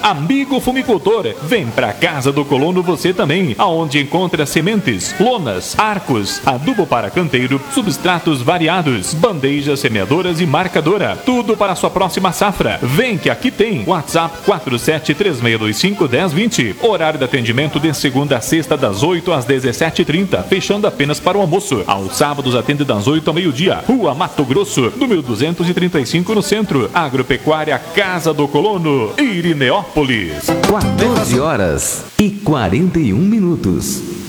Amigo fumicultor, vem pra Casa do Colono você também, aonde encontra sementes, lonas, arcos, adubo para canteiro, substratos variados, bandejas semeadoras e marcadora, tudo para a sua próxima safra. Vem que aqui tem. WhatsApp 4736251020. Horário de atendimento de segunda a sexta das 8 às 17h30, fechando apenas para o almoço. Aos sábados atende das 8 ao meio-dia. Rua Mato Grosso, número 235 no centro. Agropecuária Casa do Colono, Irineópolis. 14h41.